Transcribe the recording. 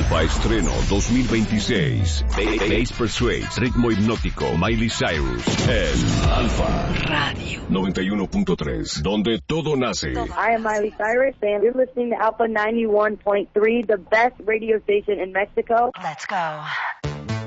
Alfa estreno 2026. Bass Persuades, ritmo hipnótico, Miley Cyrus. En Alfa Radio 91.3, donde todo nace. I am Miley Cyrus, and you're listening to Alpha 91.3, the best radio station in Mexico. Let's go.